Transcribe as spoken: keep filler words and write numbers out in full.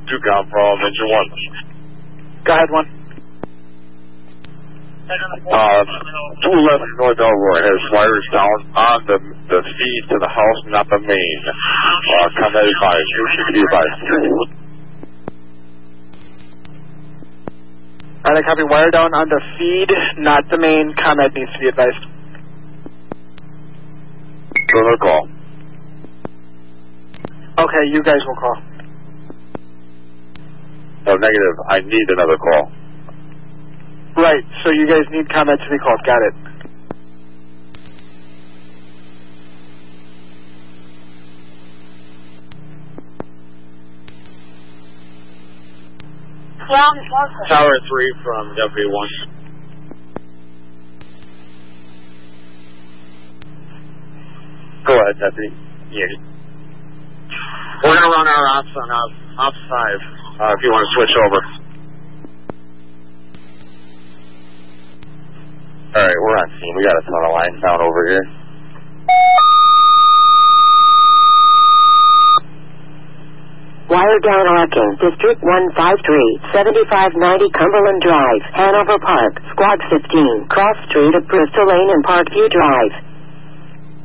two count from engine one. Go ahead, one. Uh, two eleven North Elroy has wires down on the the feed to the house, not the main. Uh, combat advised. Who should be advised? All right, copy. Wire down on the feed, not the main. Combat needs to be advised. Further call. Okay, you guys will call. No, negative. I need another call. Right, so you guys need combat to be called. Got it. Tower three from W one. Go ahead, Deputy. Yeah. We're going to run our ops on ops, ops five, uh, if you want to switch over. Alright, we're on scene. We got a ton of lines down over here. Wire down arcing, District one five three, seventy-five ninety Cumberland Drive, Hanover Park, Squad fifteen, cross street of Bristol Lane and Parkview Drive.